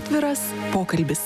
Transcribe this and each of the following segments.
Atviras pokalbis.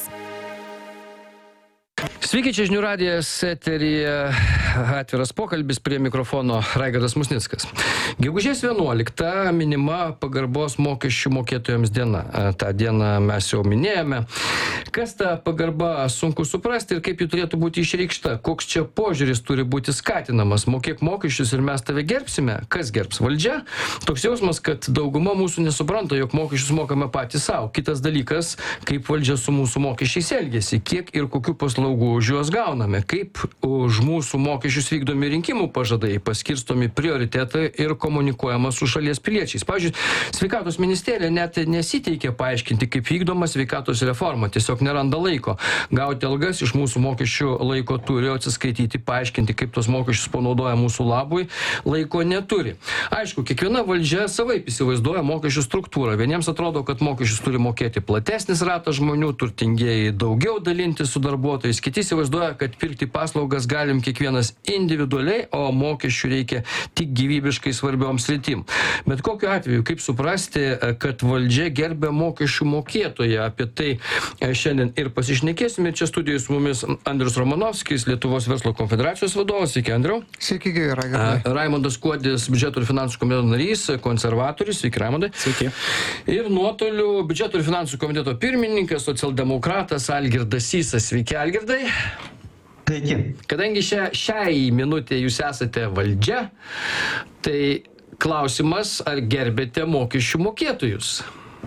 Sveiki, čia Žinių radijas, eteryje Atviras pokalbis, prie mikrofono Raigardas Musnickas. Gegužės 11 minima pagarbos mokesčių mokėtojams diena. Ta diena mes jau minėjome. Kas ta pagarba, sunku suprasti ir kaip ji turėtų būti išreikšta. Koks čia požiūris turi būti skatinamas. Mokėk mokesčius ir mes tave gerbsime. Kas gerbs? Valdžia? Toks jausmas, kad dauguma mūsų nesupranta, jog mokesčius mokame patys savo. Kitas dalykas, kaip valdžia su mūsų mokesčiais elgiasi, kiek ir kokių paslaugų už juos gauname, kaip už mūsų mokesčius vykdomi rinkimų pažadai, paskirstomi prioritetai ir komunikuojama su šalies piliečiais. Pavyzdžiui, sveikatos ministerija net nesiteikia paaiškinti, kaip vykdoma sveikatos reforma, tiesiog neranda laiko. Gauti algas iš mūsų mokesčių laiko turi, atsiskaityti, paaiškinti, kaip tos mokesčius panaudoja mūsų labui, laiko neturi. Aišku, kiekviena valdžia savaip įsivaizduoja mokesčių struktūrą. Vieniems atrodo, kad mokesčius turi mokėti platesnis ratas žmonių, turtingieji daugiau dalinti su darbuotojais, kiti įsivaizduoja, kad pirkti paslaugas galim kiekvienas individualiai, o mokesčių reikia tik gyvybiškai svarbiom sritim. Bet kokiu atveju, kaip suprasti, kad valdžia gerbia mokesčių mokėtoją? Apie tai šiandien ir pasišnekėsime. Čia studijoje su mumis Andrius Romanovskis, Lietuvos verslo konfederacijos vadovas. Sveiki, Andriau. Sveiki, Raigardai. Raimondas Kuodis, biudžeto ir finansų komiteto narys, konservatorius. Sveiki, Raimondai. Sveiki. Ir nuotoliu biudžeto ir finansų komiteto pirmininkas, socialdemokratas Algirdas Sysas. Sveiki, Algirdai. Sveiki. Kadangi šiai minutė jūs esate valdžia, tai klausimas, ar gerbėte mokesčių mokėtojus?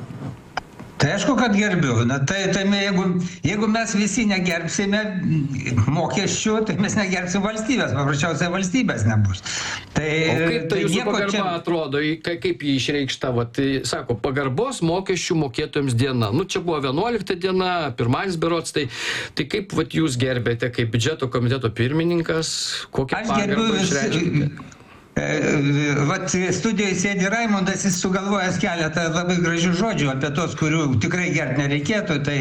Tai aišku, kad gerbiu. Na, tai jeigu mes visi negerbsime mokesčių, tai mes negerbsim valstybės. Paprasčiausiai valstybės nebus. Tai, o kaip tai jūsų pagarba čia atrodo, kaip jį išreikšta? Tai sako, pagarbos mokesčių mokėtojams diena. Nu, čia buvo 11 diena, pirmadienis berods. Tai kaip jūs gerbėte kaip biudžeto komiteto pirmininkas? Kokią pagarbą išreiškite? Vat studijoje sėdi Raimondas, jis sugalvojęs keletą labai gražių žodžių apie tos, kurių tikrai gerbti nereikėtų. Tai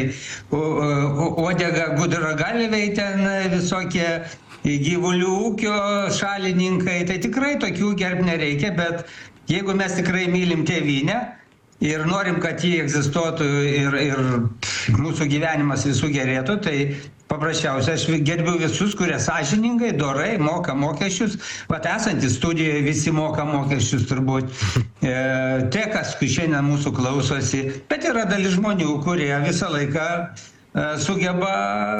uodega gudragalviai ten visokie gyvulių ūkio šalininkai. Tai tikrai tokių gerbti nereikia, bet jeigu mes tikrai mylim tėvynę ir norim, kad jį egzistuotų ir mūsų gyvenimas visų gerėtų, tai paprasčiausiai aš gerbiu visus, kurie sąžiningai, dorai moka mokesčius. Vat esantys studijoje visi moka mokesčius turbūt. Tie, kas šiandien mūsų klausosi. Bet yra dalis žmonių, kurie visą laiką sugeba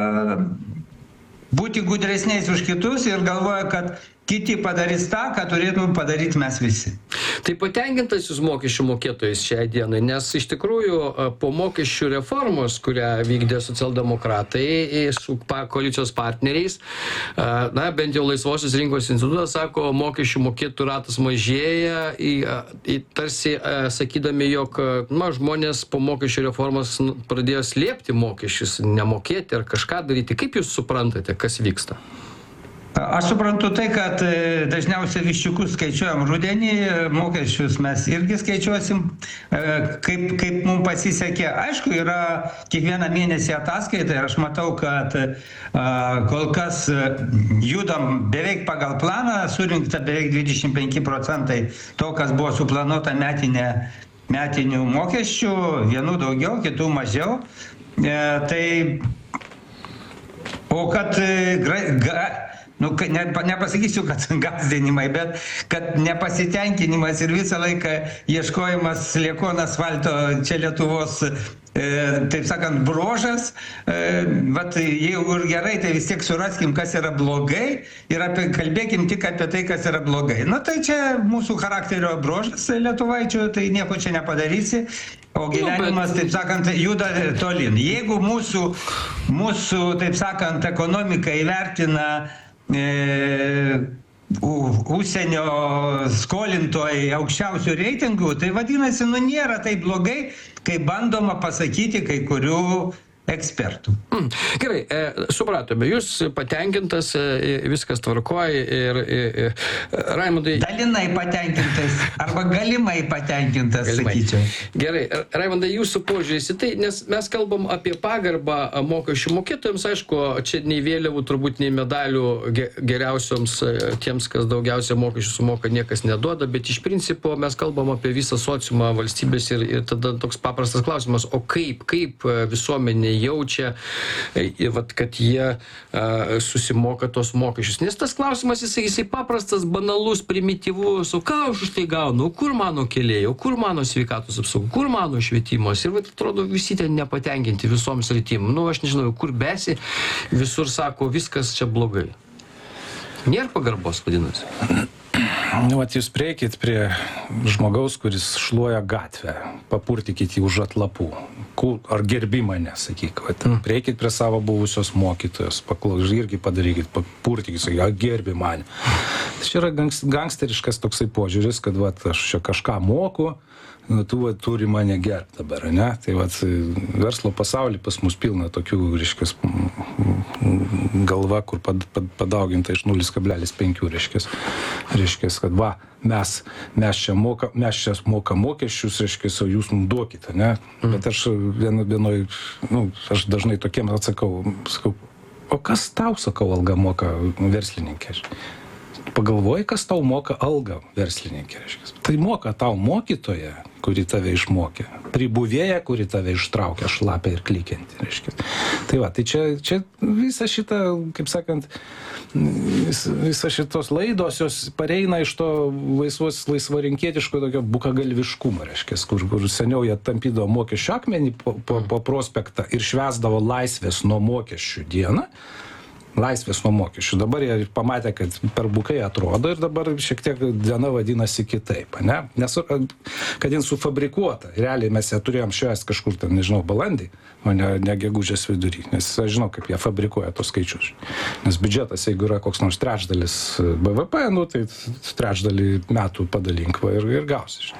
būti gudresniais už kitus ir galvoja, kad kiti padarys tą, ką turėtume padaryti mes visi. Tai patenkintas jūs mokesčių mokėtojais šiai dienai, nes iš tikrųjų po mokesčių reformos, kurią vykdė socialdemokratai su koalicijos partneriais, na, bent jau Laisvosios rinkos institutas sako, mokesčių mokėtojų ratas mažėja, tarsi sakydami, jog žmonės po mokesčių reformos pradėjo slėpti mokesčius, nemokėti ar kažką daryti. Kaip jūs suprantate, kas vyksta? Aš suprantu tai, kad dažniausiai viščiukus skaičiuojam rudenį, mokesčius mes irgi skaičiuosim, kaip mums pasisekė. Aišku, yra kiekvieną mėnesį ataskaita ir aš matau, kad kol kas judam beveik pagal planą, surinkta beveik 25% to, kas buvo suplanuota metinių mokesčių, vienų daugiau, kitų mažiau. O kad nepasakysiu, kad gąsdinimai, bet kad nepasitenkinimas ir visą laiką ieškojimas sliekon asfalto čia Lietuvos, taip sakant, bruožas. Jeigu ir gerai, tai vis tiek suraskim, kas yra blogai ir kalbėkim tik apie tai, kas yra blogai. Tai čia mūsų charakterio bruožas lietuvaičių, tai nieko čia nepadarysi. O gyvenimas, taip sakant, juda tolin. Jeigu mūsų taip sakant, ekonomika įvertina užsienio skolintojai aukščiausių reitingų, tai vadinasi, nėra taip blogai, kai bandoma pasakyti kai kurių ekspertų. Gerai, supratome, jūs patenkintas, viskas tvarkoj ir Raimundai... Dalinai patenkintas arba galimai patenkintas, sakyčiau. Gerai, Raimundai, jūsų požiūris į tai, nes mes kalbam apie pagarbą mokesčių mokėtojams, aišku, čia nei vėliavų, turbūt nei medalių geriausioms tiems, kas daugiausia mokesčių sumoka, niekas neduoda, bet iš principo mes kalbam apie visą sociumą valstybės ir tada toks paprastas klausimas, o kaip visuomenė jaučia, vat, kad jie susimoka tos mokesčius. Nes tas klausimas, jisai paprastas, banalus, primityvus, o ką aš už tai gaunu, o kur mano keliai, o kur mano sveikatos apsauga, kur mano švietimas. Ir vat, atrodo, visi ten nepatenkinti visom sritim. Aš nežinau, kur besi, visur sako, viskas čia blogai. Nėra pagarbos, vadinasi. Vat jūs prieikit prie žmogaus, kuris šluoja gatvę, papurtikit jį už atlapų, ar gerbi mane, sakyk, prieikit prie savo buvusios mokytojos, irgi padarykit, papurtikit, sakyk, gerbi mane. Tai čia yra gangsteriškas toksai požiūris, kad aš čia kažką moku, tu turi mane gerbti dabar, ne? Tai verslo pasaulį pas mus pilna tokių, reiškias, galva, kur padauginta iš 0,5, reiškias, kad mes čia mokam mokesčius, reiškias, o jūs mums duokite, ne? Bet aš aš dažnai tokiem atsakau, o kas tau, sakau, algą moka verslininkė? Pagalvoji, kas tau moka algą verslininkė, reiškia. Tai moka tau mokytoja, kuri tave išmokė, pribuvėja, kuri tave ištraukė šlapę ir klykiantį, reiškia. Tai čia visa šita, kaip sakant, visa šitos laidos, jos pareina iš to laisvarinkietiško tokio bukagalviškumo, reiškia, kur seniau jie tampydavo mokesčių akmenį po prospektą ir švęsdavo laisvės nuo mokesčių dieną. Laisvės nuo mokesčių. Dabar jie pamatė, kad per bukai atrodo ir dabar šiek tiek diena vadinasi kitaip, ne? Nes, kad jin sufabrikuota. Realiai mes ją turėjom švęsti kažkur ten, nežinau, balandį, o ne gegužės vidury. Nes aš žinau, kaip jie fabrikuoja tos skaičius. Nes biudžetas, jeigu yra koks nors trečdalis BVP, tai trečdalį metų padalink ir gausi.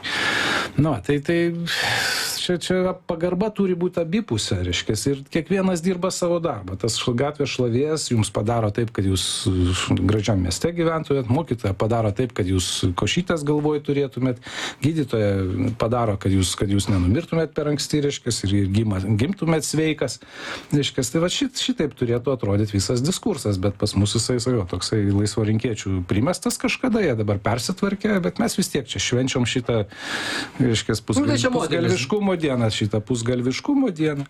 Tai čia pagarba turi būti abipusė, reiškia, ir kiekvienas dirba savo darbą. Tas gatvės šlavėjas jums padaro taip, kad jūs gražiam mieste gyventumėt, mokytoja padaro taip, kad jūs košytės galvoj turėtumėt, gydytoja padaro, kad jūs nenumirtumėt per anksti, reiškia, ir gimtumėt sveikas. Reiškia, tai šitaip turėtų atrodyti visas diskursas, bet pas mus jisai, toksai laisvarinkiečių primestas kažkada, jie dabar persitvarkė, bet mes vis tiek čia švenčiam šitą, reiškia, pusgalviškumo dieną, šitą pusgalviškumo dieną.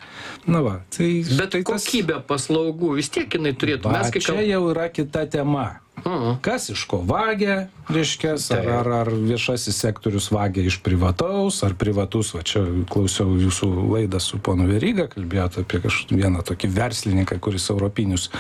Bet kokybė paslaugų vis tiek jinai turėtų. Čia jau yra kita tema. Kas iš ko vagia, reiškia, ar viešasis sektorius vagia iš privataus, ar privatus, čia klausiau jūsų laidą su ponu Veryga, kalbėjote apie vieną tokį verslininką, kuris europinius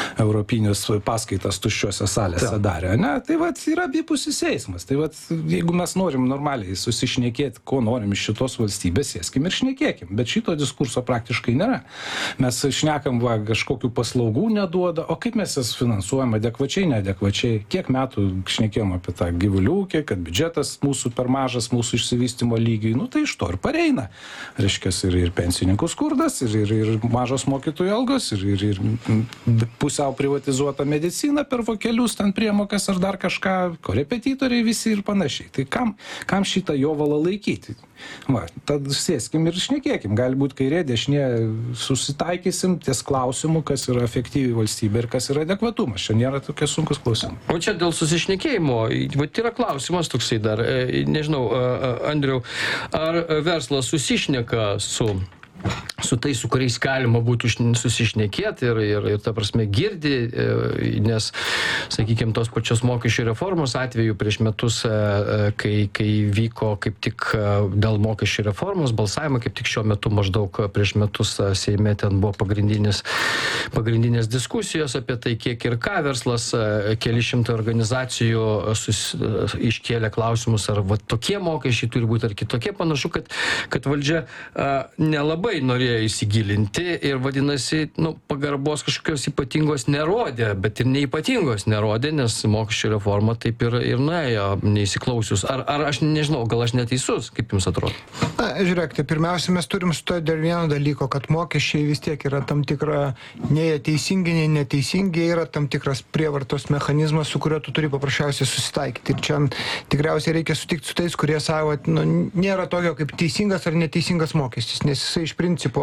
paskaitas tuščiose salėse darė, ne? Tai yra abipusis eismas. Tai jeigu mes norim normaliai susišnekėti, ko norim iš šitos valstybės, sėskim ir šnekėkim, bet šito diskurso praktiškai nėra. Mes šnekam, kažkokių paslaugų neduoda, o kaip mes jas finansuojam adekvačiai, neadekvačiai, kiek metų šnekėjom apie tą gyvulių ūkį, kad biudžetas mūsų per mažas, mūsų išsivystymo lygiai, tai iš to ir pareina. Reiškia, ir pensininkų skurdas, ir mažos mokytojų algos, ir pusiau privatizuota medicina per vokelius, ten priemokas ar dar kažką, korepetitoriai visi ir panašiai. Tai kam šitą jovalą laikyti? Tad sėskim ir šnekėkim. Gali būti kairė, dešinė, susitaikysim ties klausimu, kas yra efektyvi valstybė ir kas yra adekvatumas. Čia nėra tokie sunkus klausimai. O čia dėl susišnekėjimo, yra klausimas toksai dar, nežinau, Andriau, ar verslas susišneka su tais, su kuriais galima būtų susišnekėti ir ta prasme girdi, nes, sakykime, tos pačios mokesčių reformos atveju prieš metus, kai vyko kaip tik dėl mokesčių reformos balsavimą, kaip tik šiuo metu maždaug prieš metus Seime ten buvo pagrindinės diskusijos apie tai, kiek ir ką verslas, keli šimtai organizacijų iškėlė klausimus, ar tokie mokesčiai turi būti ar kitokie. Panašu, kad valdžia nelabai norėjo nenorėjo įsigilinti ir vadinasi, pagarbos kažkokios ypatingos nerodė, bet ir neypatingos nerodė, nes mokesčių reforma taip ir nuėjo neįsiklausius. Ar aš nežinau, gal aš neteisus, kaip jums atrodo? Na, žiūrėkite, pirmiausia, mes turim sutoti dėl vieno dalyko, kad mokesčiai vis tiek yra tam tikra, nei teisingi, nei neteisingi, yra tam tikras prievartos mechanizmas, su kuriuo tu turi paprasčiausiai susitaikyti. Ir čia tikriausiai reikia sutikti su tais, kurie savo, nėra tokio kaip teisingas ar neteisingas mokestis, nes jisai iš principo,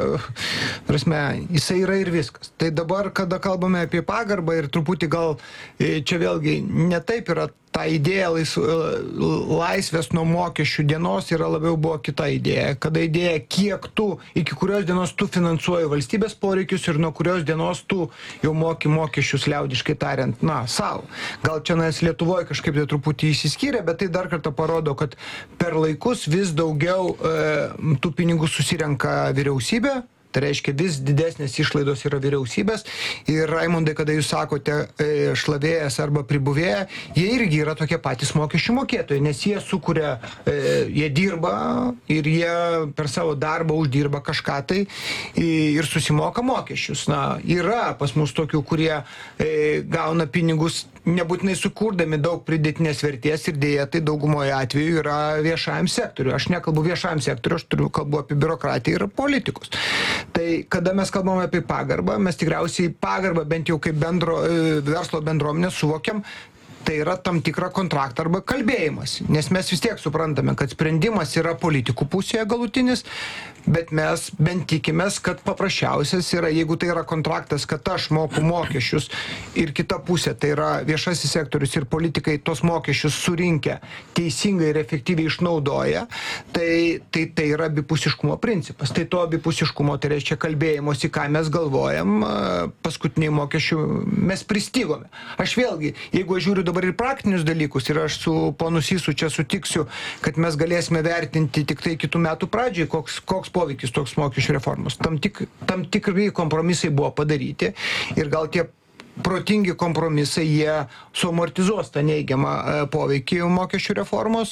jisai yra ir viskas. Tai dabar, kada kalbame apie pagarbą ir truputį gal čia vėlgi netaip yra ta idėja laisvės nuo mokesčių dienos yra labiau buvo kita idėja, kada idėja, kiek tu, iki kurios dienos tu finansuoji valstybės poreikius ir nuo kurios dienos tu jau moki mokesčius liaudiškai tariant, savo. Gal čia Lietuvoje kažkaip tai truputį įsiskyrė, bet tai dar kartą parodo, kad per laikus vis daugiau tų pinigų susirenka vyriausybė. Tai reiškia, vis didesnės išlaidos yra vyriausybės ir Raimondai, kada jūs sakote šlavėjas arba pribuvėja, jie irgi yra tokie patys mokesčių mokėtojai, nes jie sukuria, jie dirba ir jie per savo darbą uždirba kažką tai ir susimoka mokesčius. Yra pas mus tokių, kurie gauna pinigus nebūtinai sukurdami daug pridėtinės vertės ir dėja tai daugumoje atveju yra viešajam sektoriui. Aš nekalbu viešajam sektoriui, aš kalbu apie biurokratiją ir politikus. Tai kada mes kalbame apie pagarbą, mes tikriausiai pagarbą bent jau kaip verslo bendruomenė suvokiam, tai yra tam tikra kontraktą arba kalbėjimas. Nes mes vis tiek suprantame, kad sprendimas yra politikų pusėje galutinis, bet mes bent tikimės, kad paprasčiausias yra, jeigu tai yra kontraktas, kad aš moku mokesčius ir kita pusė, tai yra viešasis sektorius ir politikai tos mokesčius surinkę teisingai ir efektyviai išnaudoja, tai yra abipusiškumo principas. Tai to abipusiškumo, tai reiškia kalbėjimosi, ką mes galvojam, paskutiniai mokesčių mes pristigome. Aš vėlgi, jeigu aš žiūriu dabar ir praktinius dalykus ir aš su ponu Sysu čia sutiksiu, kad mes galėsime vertinti tik tai kitų metų pradžiai, koks poveikis toks mokesčių reformos. Tam tikri kompromisai buvo padaryti ir gal tie protingi kompromisai, jie suamortizuos tą neigiamą poveikį mokesčių reformos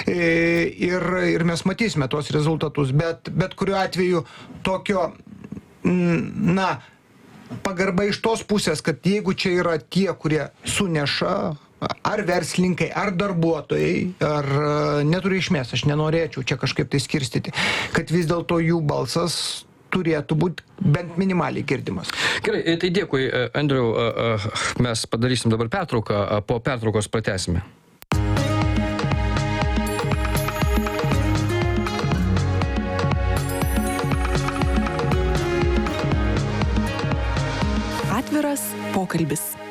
ir mes matysime tuos rezultatus. Bet kuriuo atveju tokio, pagarba iš tos pusės, kad jeigu čia yra tie, kurie suneša, ar verslininkai, ar darbuotojai, ar neturi išmės, aš nenorėčiau čia kažkaip tai skirstyti, kad vis dėlto jų balsas turėtų būti bent minimaliai girdimas. Gerai, tai dėkui, Andriau, mes padarysim dabar pertrauką, po pertraukos pratęsime. Atviras pokalbis.